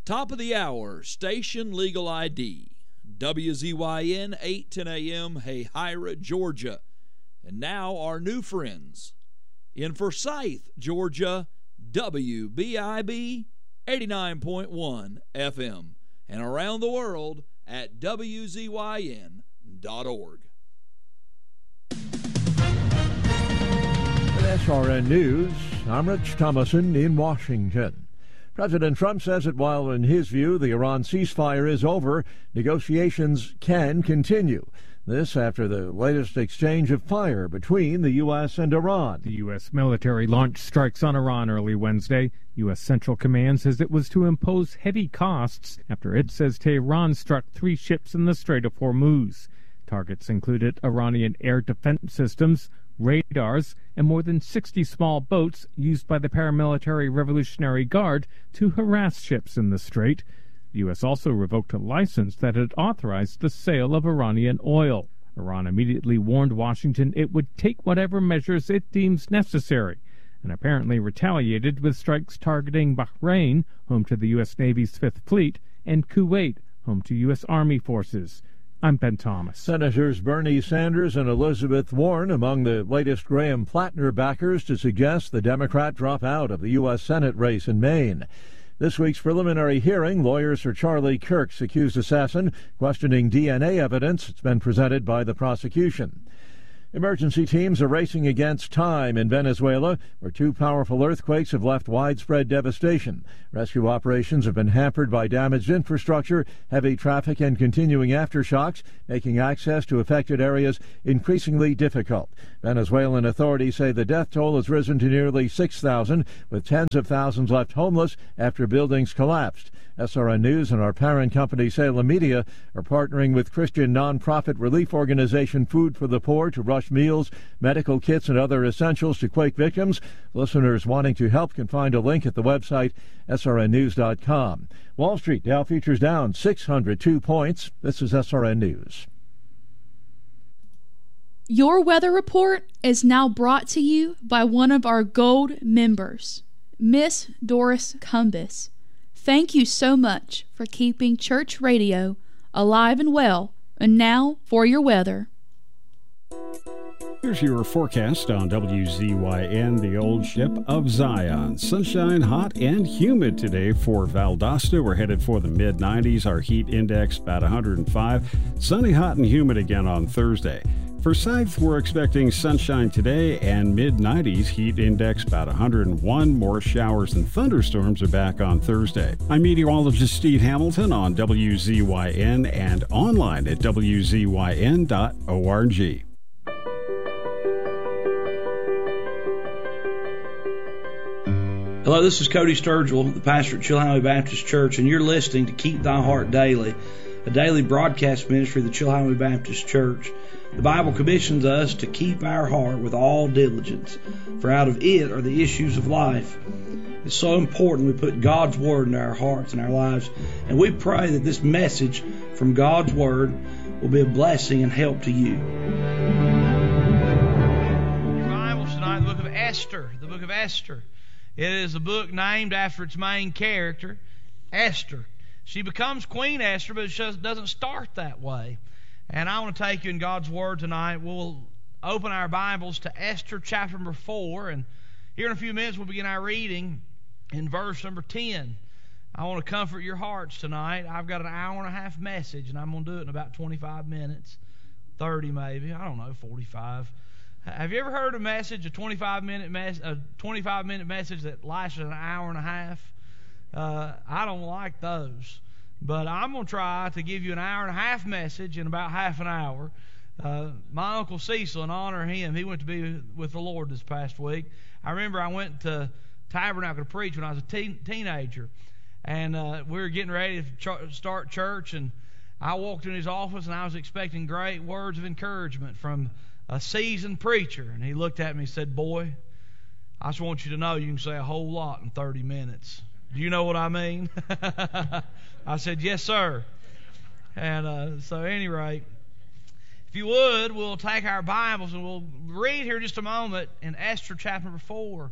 Top of the hour, Station Legal ID. WZYN 810 AM, Hahira, Georgia. And now our new friends. In Forsyth, Georgia, WBIB 89.1 FM. And around the world at WZYN.org. With SRN News, I'm Rich Thomason in Washington. President Trump says that while in his view the Iran ceasefire is over, negotiations can continue. This after the latest exchange of fire between the U.S. and Iran. The U.S. military launched strikes on Iran early Wednesday. U.S. Central Command says it was to impose heavy costs after it says Tehran struck 3 ships in the Strait of Hormuz. Targets included Iranian air defense systems, radars, and more than 60 small boats used by the paramilitary Revolutionary Guard to harass ships in the strait. The U.S. also revoked a license that had authorized the sale of Iranian oil. Iran immediately warned Washington it would take whatever measures it deems necessary, and apparently retaliated with strikes targeting Bahrain, home to the U.S. Navy's Fifth Fleet, and Kuwait, home to U.S. Army forces. I'm Ben Thomas. Senators Bernie Sanders and Elizabeth Warren among the latest Graham Plattner backers to suggest the Democrat drop out of the U.S. Senate race in Maine. This week's preliminary hearing, lawyers for Charlie Kirk's accused assassin questioning DNA evidence. It's been presented by the prosecution. Emergency teams are racing against time in Venezuela, where 2 powerful earthquakes have left widespread devastation. Rescue operations have been hampered by damaged infrastructure, heavy traffic, and continuing aftershocks, making access to affected areas increasingly difficult. Venezuelan authorities say the death toll has risen to nearly 6,000, with tens of thousands left homeless after buildings collapsed. SRN News and our parent company Salem Media are partnering with Christian nonprofit relief organization Food for the Poor to rush meals, medical kits, and other essentials to quake victims. Listeners wanting to help can find a link at the website srnnews.com. Wall Street Dow futures down 602 points. This is SRN News. Your weather report is now brought to you by one of our gold members, Miss Doris Cumbus. Thank you so much for keeping church radio alive and well. And now for your weather. Here's your forecast on WZYN, the old ship of Zion. Sunshine, hot, and humid today for Valdosta. We're headed for the mid-90s. Our heat index about 105. Sunny, hot, and humid again on Thursday. For Forsyth, we're expecting sunshine today and mid-90s, heat index about 101. More showers and thunderstorms are back on Thursday. I'm meteorologist Steve Hamilton on WZYN and online at WZYN.org. Hello, this is Cody Sturgill, the pastor at Chilhowee Baptist Church, and you're listening to Keep Thy Heart Daily, a daily broadcast ministry of the Chilhowee Baptist Church. The Bible commissions us to keep our heart with all diligence, for out of it are the issues of life. It's so important we put God's Word in our hearts and our lives, and we pray that this message from God's Word will be a blessing and help to you. Your Bibles tonight, the book of Esther. The book of Esther. It is a book named after its main character, Esther. She becomes Queen Esther, but it just doesn't start that way. And I want to take you in God's Word tonight. We'll open our Bibles to Esther chapter number 4. And here in a few minutes we'll begin our reading in verse number 10. I want to comfort your hearts tonight. I've got an hour and a half message, and I'm going to do it in about 25 minutes. 30 maybe. I don't know, 45. Have you ever heard a message, a 25-minute message that lasted an hour and a half? I don't like those. But I'm going to try to give you an hour and a half message in about half an hour. My Uncle Cecil, in honor of him, he went to be with the Lord this past week. I remember I went to Tabernacle to preach when I was a teenager. And we were getting ready to start church. And I walked in his office, and I was expecting great words of encouragement from a seasoned preacher. And he looked at me and said, "Boy, I just want you to know you can say a whole lot in 30 minutes. Do you know what I mean?" I said, "Yes, sir." And so at any rate, if you would, we'll take our Bibles and we'll read here in just a moment in Esther chapter number 4.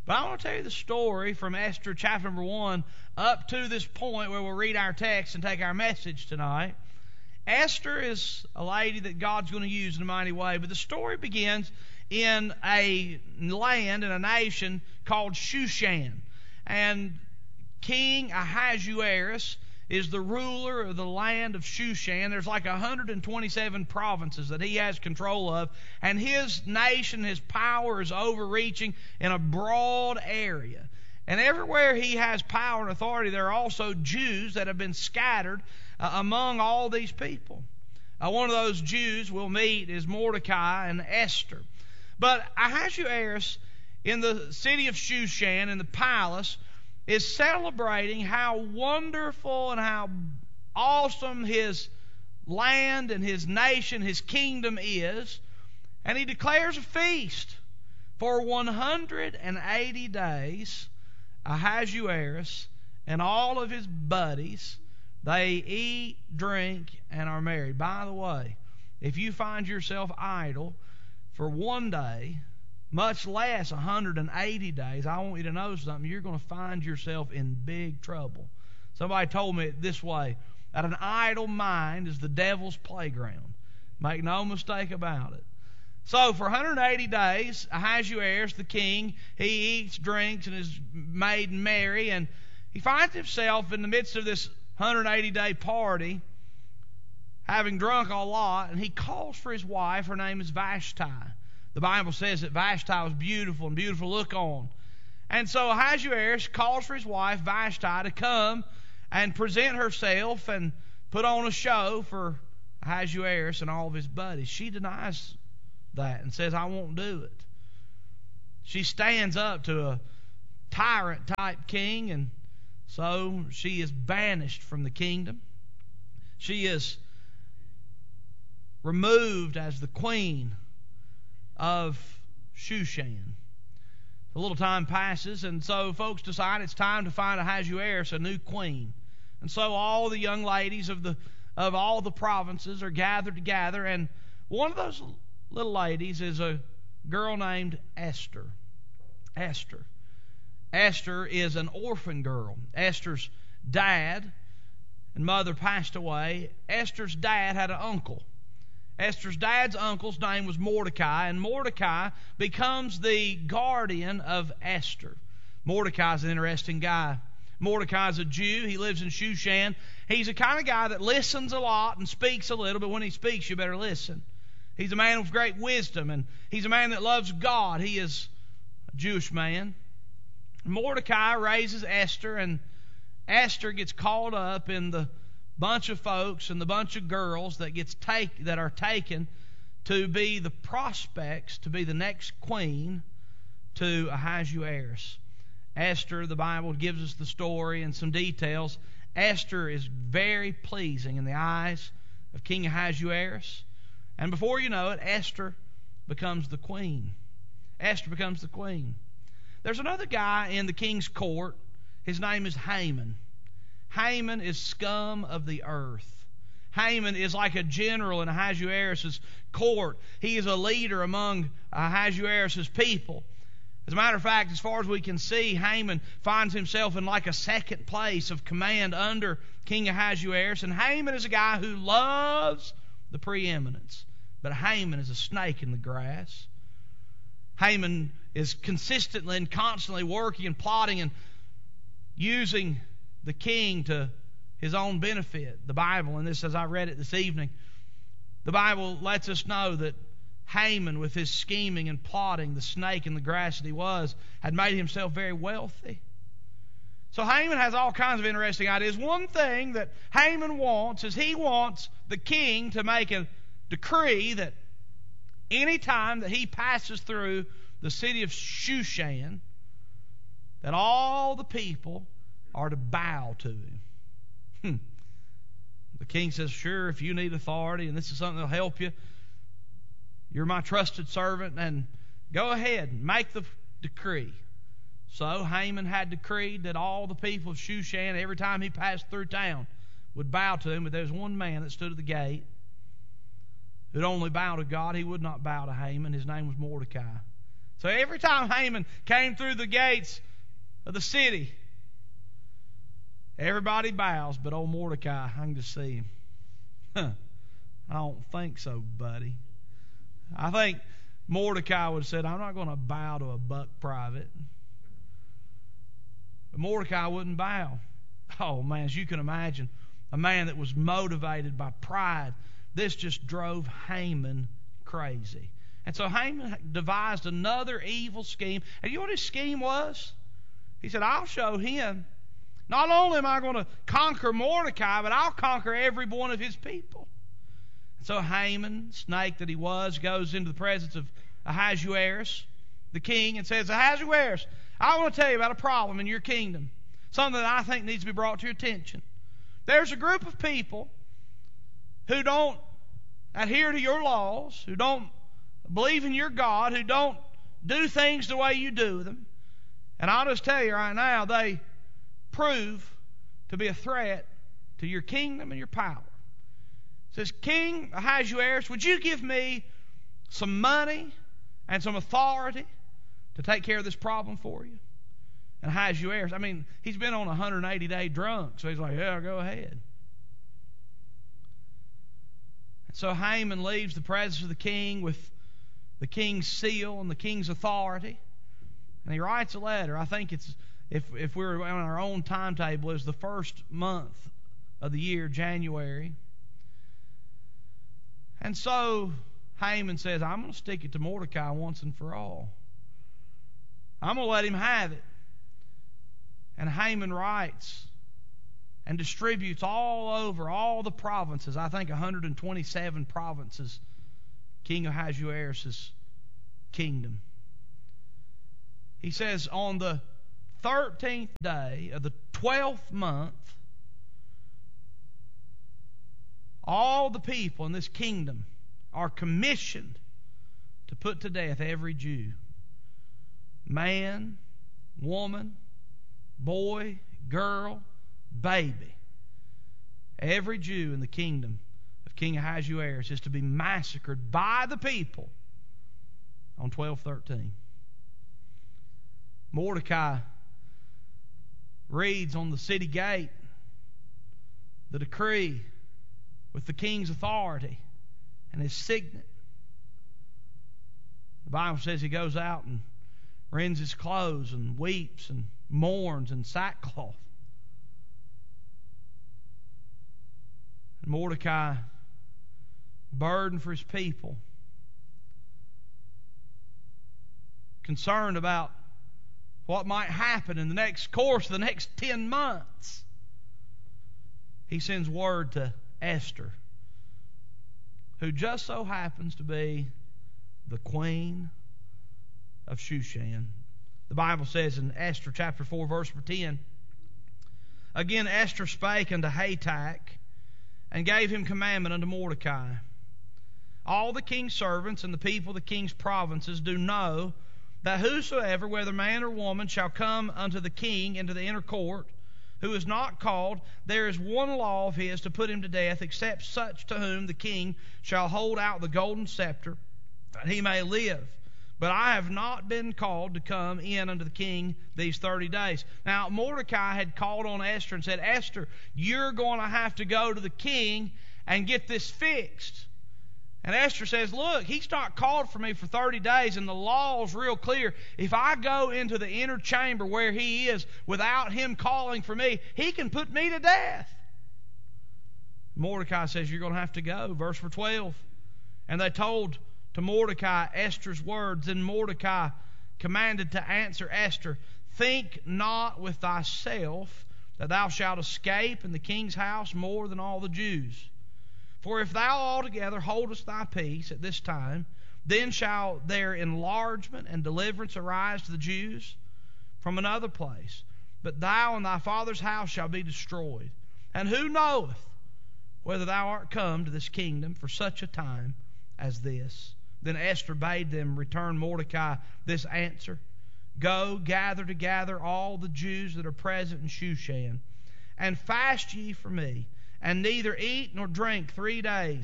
But I want to tell you the story from Esther chapter number 1 up to this point where we'll read our text and take our message tonight. Esther is a lady that God's going to use in a mighty way, but the story begins in a land, in a nation called Shushan. And King Ahasuerus is the ruler of the land of Shushan. There's like 127 provinces that he has control of, and his nation, his power is overreaching in a broad area. And everywhere he has power and authority, there are also Jews that have been scattered among all these people. One of those Jews we'll meet is Mordecai and Esther. But Ahasuerus, in the city of Shushan, in the palace, is celebrating how wonderful and how awesome his land and his nation, his kingdom is. And he declares a feast. For 180 days, Ahasuerus and all of his buddies, they eat, drink, and are married. By the way, if you find yourself idle for one day, much less 180 days, I want you to know something. You're going to find yourself in big trouble. Somebody told me it this way, that an idle mind is the devil's playground. Make no mistake about it. So for 180 days, Ahasuerus, the king, he eats, drinks, and is made merry, and he finds himself in the midst of this 180-day party, having drunk a lot, and he calls for his wife. Her name is Vashti. The Bible says that Vashti was beautiful and beautiful to look on. And so Ahasuerus calls for his wife, Vashti, to come and present herself and put on a show for Ahasuerus and all of his buddies. She denies that and says, I won't do it. She stands up to a tyrant-type king, and so she is banished from the kingdom. She is removed as the queen of Shushan. A little time passes, and so folks decide it's time to find Ahasuerus a new queen. And so all the young ladies of all the provinces are gathered together, and one of those little ladies is a girl named Esther. Esther is an orphan girl. Esther's dad and mother passed away. Esther's dad had an uncle. Esther's dad's uncle's name was Mordecai, and Mordecai becomes the guardian of Esther. Mordecai's an interesting guy. Mordecai's a Jew. He lives in Shushan. He's the kind of guy that listens a lot and speaks a little, but when he speaks, you better listen. He's a man with great wisdom, and he's a man that loves God. He is a Jewish man. Mordecai raises Esther, and Esther gets caught up in the bunch of folks and the bunch of girls that are taken to be the prospects to be the next queen to Ahasuerus. Esther, the Bible gives us the story and some details. Esther is very pleasing in the eyes of King Ahasuerus. And before you know it, Esther becomes the queen. Esther becomes the queen. There's another guy in the king's court. His name is Haman. Haman is scum of the earth. Haman is like a general in Ahasuerus' court. He is a leader among Ahasuerus' people. As a matter of fact, as far as we can see, Haman finds himself in like a second place of command under King Ahasuerus. And Haman is a guy who loves the preeminence. But Haman is a snake in the grass. Haman is consistently and constantly working and plotting and using the king to his own benefit. The Bible, and this as I read it this evening, the Bible lets us know that Haman, with his scheming and plotting, the snake in the grass that he was, had made himself very wealthy. So Haman has all kinds of interesting ideas. One thing that Haman wants is he wants the king to make a decree that any time that he passes through the city of Shushan, that all the people are to bow to him. The king says, sure, if you need authority and this is something that'll help you, you're my trusted servant, and go ahead and make the decree. So Haman had decreed that all the people of Shushan, every time he passed through town, would bow to him. But there was one man that stood at the gate who'd only bow to God. He would not bow to Haman. His name was Mordecai. So every time Haman came through the gates of the city, everybody bows, but old Mordecai, I can just see him. I don't think so, buddy. I think Mordecai would have said, I'm not going to bow to a buck private. But Mordecai wouldn't bow. Oh, man, as you can imagine, a man that was motivated by pride, this just drove Haman crazy. And so Haman devised another evil scheme. And you know what his scheme was? He said, I'll show him. Not only am I going to conquer Mordecai, but I'll conquer every one of his people. So Haman, snake that he was, goes into the presence of Ahasuerus, the king, and says, Ahasuerus, I want to tell you about a problem in your kingdom. Something that I think needs to be brought to your attention. There's a group of people who don't adhere to your laws, who don't believe in your God, who don't do things the way you do them. And I'll just tell you right now, they prove to be a threat to your kingdom and your power. It says, King Ahasuerus, would you give me some money and some authority to take care of this problem for you? And Ahasuerus, I mean, he's been on a 180-day drunk, so he's like, yeah, go ahead. And so Haman leaves the presence of the king with the king's seal and the king's authority, and he writes a letter. I think it's, if we were on our own timetable, it's the first month of the year, January. And so Haman says, I'm going to stick it to Mordecai once and for all. I'm going to let him have it. And Haman writes and distributes all over all the provinces, I think 127 provinces, King Ahasuerus' kingdom. He says, on the 13th day of the 12th month, all the people in this kingdom are commissioned to put to death every Jew. Man, woman, boy, girl, baby. Every Jew in the kingdom of King Ahasuerus is to be massacred by the people on 12/13. Mordecai reads on the city gate the decree with the king's authority and his signet. The Bible says he goes out and rends his clothes and weeps and mourns in sackcloth. And Mordecai, burdened for his people, concerned about what might happen in the next course of the next 10 months, he sends word to Esther, who just so happens to be the queen of Shushan. The Bible says in Esther chapter 4 verse 10, Again Esther spake unto Hatach, and gave him commandment unto Mordecai. All the king's servants and the people of the king's provinces do know that whosoever, whether man or woman, shall come unto the king into the inner court, who is not called, there is one law of his to put him to death, except such to whom the king shall hold out the golden scepter, that he may live. But I have not been called to come in unto the king these 30 days. Now, Mordecai had called on Esther and said, Esther, you're going to have to go to the king and get this fixed. And Esther says, look, he's not called for me for 30 days, and the law's real clear. If I go into the inner chamber where he is without him calling for me, he can put me to death. Mordecai says, you're going to have to go. Verse 12. And they told to Mordecai Esther's words. Then Mordecai commanded to answer Esther, Think not with thyself that thou shalt escape in the king's house more than all the Jews. For if thou altogether holdest thy peace at this time, then shall their enlargement and deliverance arise to the Jews from another place. But thou and thy father's house shall be destroyed. And who knoweth whether thou art come to this kingdom for such a time as this? Then Esther bade them return Mordecai this answer. Go, gather together all the Jews that are present in Shushan, and fast ye for me, and neither eat nor drink 3 days.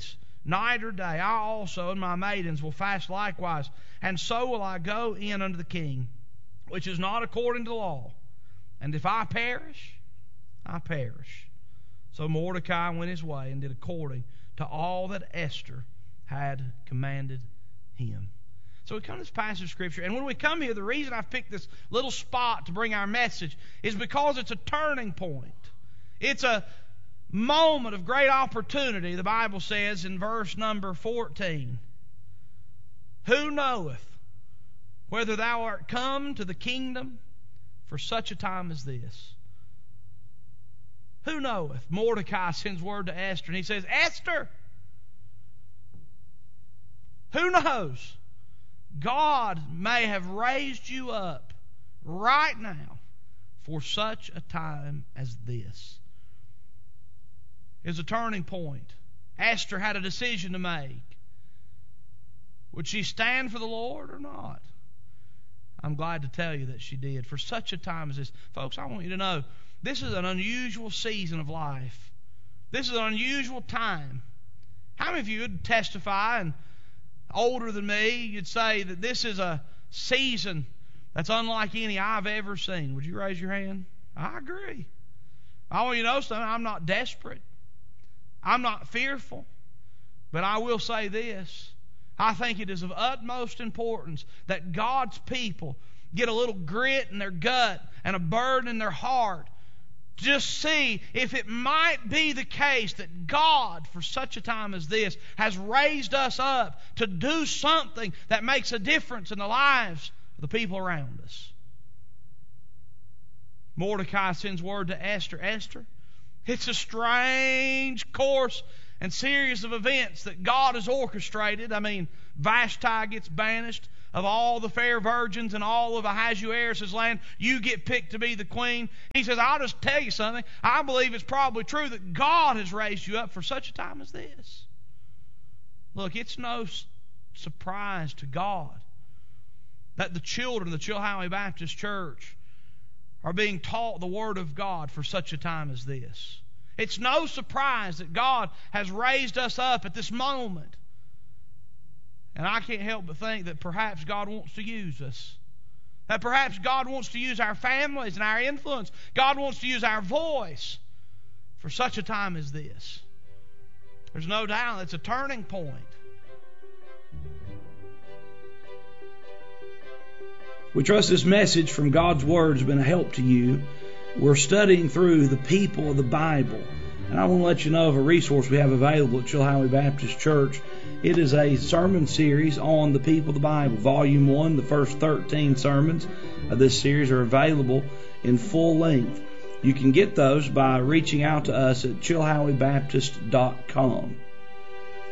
night or day. I also and my maidens will fast likewise, and so will I go in unto the king, which is not according to the law. And if I perish, I perish. So Mordecai went his way and did according to all that Esther had commanded him. So we come to this passage of Scripture, and when we come here, the reason I've picked this little spot to bring our message is because it's a turning point. It's a moment of great opportunity. The Bible says in verse number 14, "Who knoweth whether thou art come to the kingdom for such a time as this?" Who knoweth? Mordecai sends word to Esther, and he says, "Esther, who knows? God may have raised you up right now for such a time as this." It's a turning point. Esther had a decision to make. Would she stand for the Lord or not? I'm glad to tell you that she did. For such a time as this. Folks, I want you to know, this is an unusual season of life. This is an unusual time. How many of you would testify, and older than me, you'd say that this is a season that's unlike any I've ever seen? Would you raise your hand? I agree. I want you to know something. I'm not desperate. I'm not fearful. But I will say this. I think it is of utmost importance that God's people get a little grit in their gut and a burden in their heart to just see if it might be the case that God, for such a time as this, has raised us up to do something that makes a difference in the lives of the people around us. Mordecai sends word to Esther. Esther, it's a strange course and series of events that God has orchestrated. I mean, Vashti gets banished. Of all the fair virgins in all of Ahasuerus' land, you get picked to be the queen. He says, I'll just tell you something. I believe it's probably true that God has raised you up for such a time as this. Look, it's no surprise to God that the children of the Chilhowee Baptist Church are being taught the Word of God for such a time as this. It's no surprise that God has raised us up at this moment. And I can't help but think that perhaps God wants to use us. That perhaps God wants to use our families and our influence. God wants to use our voice for such a time as this. There's no doubt it's a turning point. We trust this message from God's Word has been a help to you. We're studying through the people of the Bible. And I want to let you know of a resource we have available at Chilhowee Baptist Church. It is a sermon series on the people of the Bible. Volume 1, the first 13 sermons of this series are available in full length. You can get those by reaching out to us at chilhoweebaptist.com.